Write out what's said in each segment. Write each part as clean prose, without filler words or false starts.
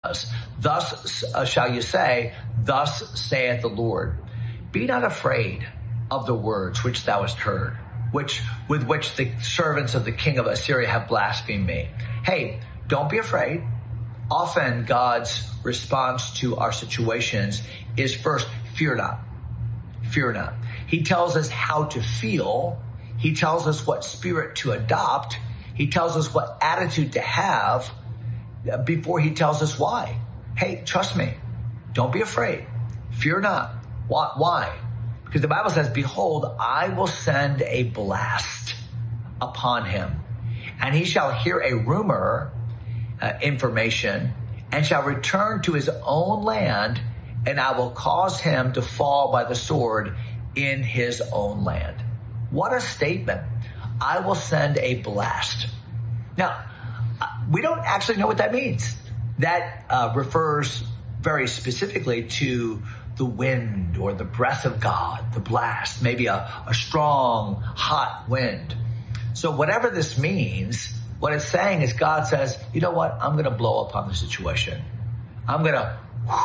Thus shall you say, thus saith the Lord. Be not afraid of the words which thou hast heard, with which the servants of the king of Assyria have blasphemed me. Hey, don't be afraid. Often God's response to our situations is first, fear not. Fear not. He tells us how to feel. He tells us what spirit to adopt. He tells us what attitude to have before he tells us why. Hey, trust me. Don't be afraid. Fear not. Why? Because the Bible says, behold, I will send a blast upon him, and he shall hear a rumor, information, and shall return to his own land, and I will cause him to fall by the sword in his own land. What a statement. I will send a blast. Now, we don't actually know what that means. That refers very specifically to the wind or the breath of God, the blast, maybe a strong, hot wind. So whatever this means, what it's saying is God says, you know what? I'm going to blow upon the situation. I'm going to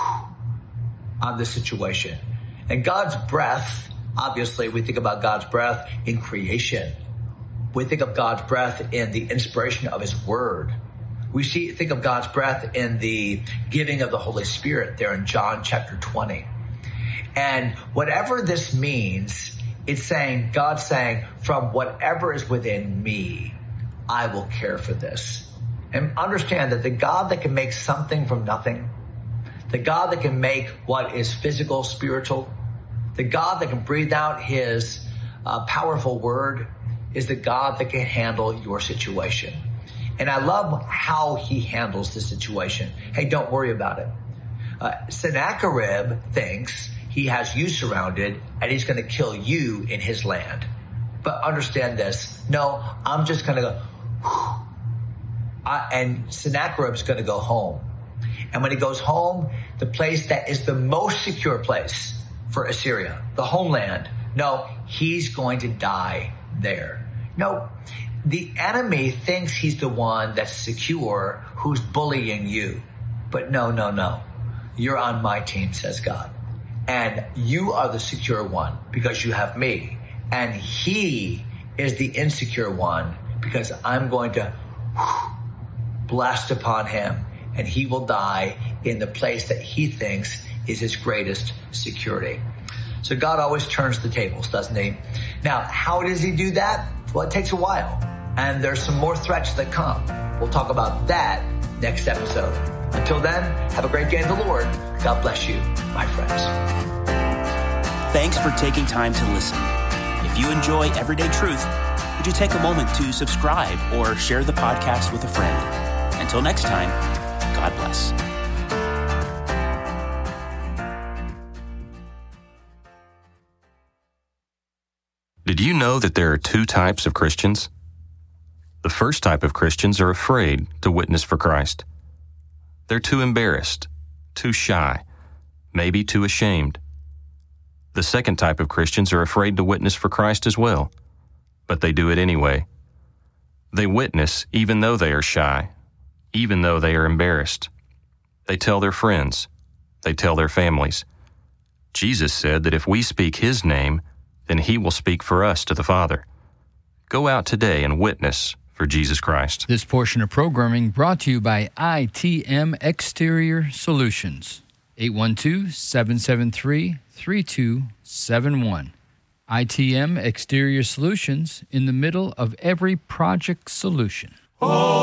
on the situation. And God's breath, obviously, we think about God's breath in creation. We think of God's breath in the inspiration of his word. We think of God's breath in the giving of the Holy Spirit there in John chapter 20. And whatever this means, it's saying, God's saying, from whatever is within me, I will care for this. And understand that the God that can make something from nothing, the God that can make what is physical, spiritual, the God that can breathe out his powerful word is the God that can handle your situation. And I love how he handles the situation. Hey, don't worry about it. Sennacherib thinks he has you surrounded and he's going to kill you in his land. But understand this. No, I'm just going to go, and Sennacherib's going to go home. And when he goes home, the place that is the most secure place for Assyria, the homeland, no, he's going to die there. No, the enemy thinks he's the one that's secure who's bullying you. But no. You're on my team, says God. And you are the secure one because you have me. And he is the insecure one because I'm going to blast upon him and he will die in the place that he thinks is his greatest security. So God always turns the tables, doesn't he? Now, how does he do that? Well, it takes a while. And there's some more threats that come. We'll talk about that next episode. Until then, have a great day in the Lord. God bless you, my friends. Thanks for taking time to listen. If you enjoy Everyday Truth, would you take a moment to subscribe or share the podcast with a friend? Until next time, God bless. Did you know that there are two types of Christians? The first type of Christians are afraid to witness for Christ. They're too embarrassed, too shy, maybe too ashamed. The second type of Christians are afraid to witness for Christ as well, but they do it anyway. They witness even though they are shy, even though they are embarrassed. They tell their friends. They tell their families. Jesus said that if we speak his name, then he will speak for us to the Father. Go out today and witness for Jesus Christ. This portion of programming brought to you by ITM Exterior Solutions. 812-773-3271. ITM Exterior Solutions, in the middle of every project solution.